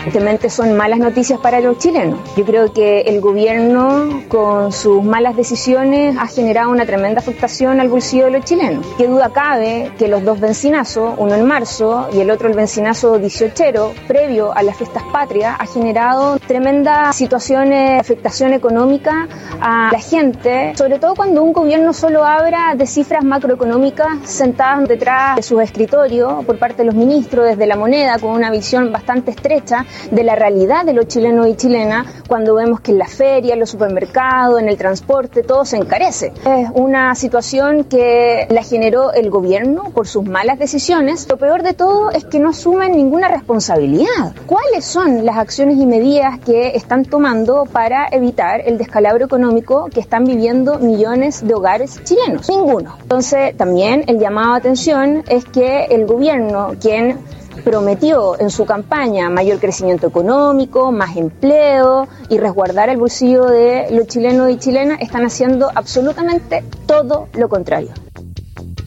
Evidentemente son malas noticias para los chilenos. Yo creo que el gobierno, con sus malas decisiones, ha generado una tremenda afectación al bolsillo de los chilenos. Qué duda cabe que los dos bencinazos, uno en marzo y el otro el bencinazo 18ero, previo a las fiestas patrias, ha generado tremendas situaciones, afectación económica a la gente, sobre todo cuando un gobierno solo habla de cifras macroeconómicas sentadas detrás de sus escritorios por parte de los ministros, desde la moneda, con una visión bastante estrecha de la realidad de los chilenos y chilenas, cuando vemos que en la feria, en los supermercados, en el transporte, todo se encarece. Es una situación que la generó el gobierno por sus malas decisiones. Lo peor de todo es que no asumen ninguna responsabilidad. ¿Cuáles son las acciones y medidas que están tomando para evitar el descalabro económico que están viviendo millones de hogares chilenos? Ninguno. Entonces, también el llamado a atención es que el gobierno, quien prometió en su campaña mayor crecimiento económico, más empleo y resguardar el bolsillo de los chilenos y chilenas, están haciendo absolutamente todo lo contrario.